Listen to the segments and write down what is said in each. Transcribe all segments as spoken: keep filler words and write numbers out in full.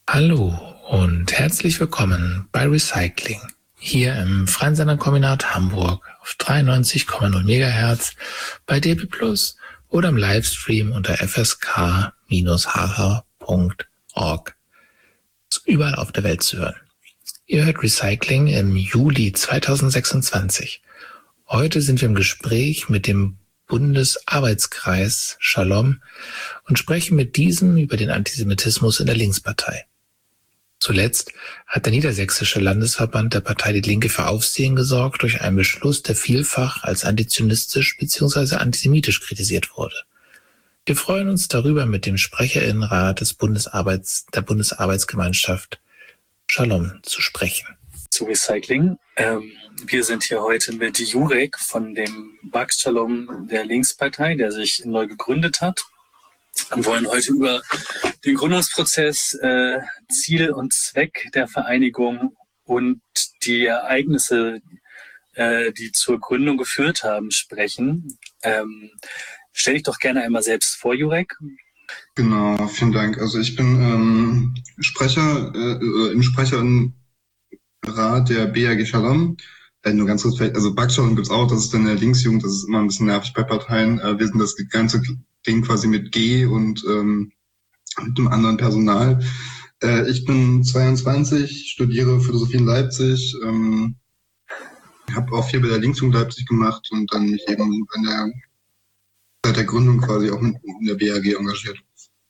Hallo und herzlich willkommen bei Recycling, hier im Freien Senderkombinat Hamburg auf dreiundneunzig Komma null Megahertz, bei D B Plus oder im Livestream unter f s k Bindestrich h h Punkt org. Überall auf der Welt zu hören. Ihr hört Recycling im Juli zweitausendsechsundzwanzig. Heute sind wir im Gespräch mit dem Bundesarbeitskreis Shalom und sprechen mit diesem über den Antisemitismus in der Linkspartei. Zuletzt hat der Niedersächsische Landesverband der Partei Die Linke für Aufsehen gesorgt durch einen Beschluss, der vielfach als antizionistisch bzw. antisemitisch kritisiert wurde. Wir freuen uns darüber, mit dem Sprecherinnenrat des Bundesarbeits, der Bundesarbeitsgemeinschaft Shalom zu sprechen. Zu Recycling. Ähm, wir sind hier heute mit Jurek von dem Bax Shalom der Linkspartei, der sich neu gegründet hat. Wir wollen heute über den Gründungsprozess, äh, Ziel und Zweck der Vereinigung und die Ereignisse, äh, die zur Gründung geführt haben, sprechen. Ähm, stell dich doch gerne einmal selbst vor, Jurek. Genau, vielen Dank. Also ich bin ähm, Sprecher äh, im Sprecherrat der B A G Shalom. Äh, nur ganz kurz, also Bax Shalom gibt es auch, das ist dann der Linksjugend, das ist immer ein bisschen nervig bei Parteien. Äh, wir sind das ganze Ding quasi mit G und ähm, mit einem anderen Personal. Äh, ich bin zweiundzwanzig, studiere Philosophie in Leipzig, ähm, habe auch viel bei der Linksjugend Leipzig gemacht und dann mich eben an der seit der Gründung quasi auch in der B A G engagiert.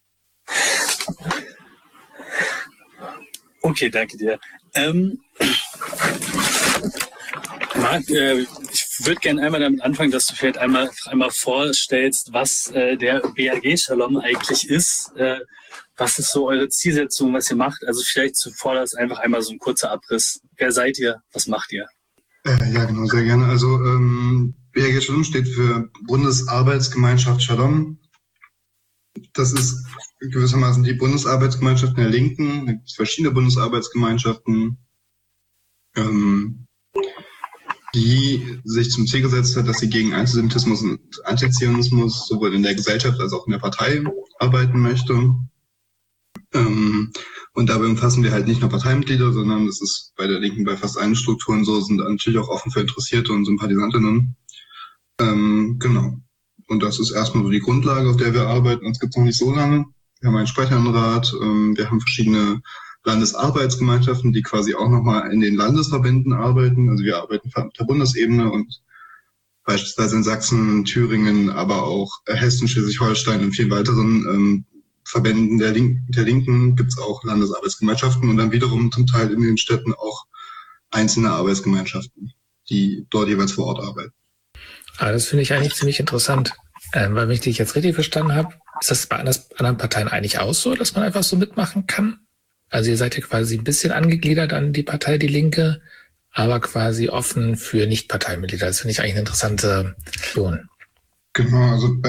Okay, danke dir. Ähm, Marc, äh, ich würde gerne einmal damit anfangen, dass du vielleicht einmal, einmal vorstellst, was äh, der B A G Shalom eigentlich ist. Äh, was ist so eure Zielsetzung, was ihr macht? Also vielleicht zuvor das einfach einmal so ein kurzer Abriss. Wer seid ihr? Was macht ihr? Äh, ja, genau, sehr gerne. Also ähm, B A G Shalom steht für Bundesarbeitsgemeinschaft Shalom. Das ist gewissermaßen die Bundesarbeitsgemeinschaft der Linken. Es gibt verschiedene Bundesarbeitsgemeinschaften, ähm, die sich zum Ziel gesetzt hat, dass sie gegen Antisemitismus und Antizionismus sowohl in der Gesellschaft als auch in der Partei arbeiten möchte. Ähm, und dabei umfassen wir halt nicht nur Parteimitglieder, sondern das ist bei der Linken bei fast allen Strukturen so, sind natürlich auch offen für Interessierte und Sympathisantinnen. Ähm, genau. Und das ist erstmal so die Grundlage, auf der wir arbeiten. Uns gibt es noch nicht so lange. Wir haben einen Sprecherinnenrat, ähm, wir haben verschiedene Landesarbeitsgemeinschaften, die quasi auch nochmal in den Landesverbänden arbeiten. Also wir arbeiten auf der Bundesebene und beispielsweise in Sachsen, Thüringen, aber auch Hessen, Schleswig-Holstein und vielen weiteren ähm, Verbänden der, Link- der Linken gibt es auch Landesarbeitsgemeinschaften und dann wiederum zum Teil in den Städten auch einzelne Arbeitsgemeinschaften, die dort jeweils vor Ort arbeiten. Ah, das finde ich eigentlich ziemlich interessant, ähm, weil wenn ich dich jetzt richtig verstanden habe, ist das bei anderen Parteien eigentlich auch so, dass man einfach so mitmachen kann? Also ihr seid ja quasi ein bisschen angegliedert an die Partei Die Linke, aber quasi offen für Nicht-Parteimitglieder. Das finde ich eigentlich eine interessante Option. Genau, also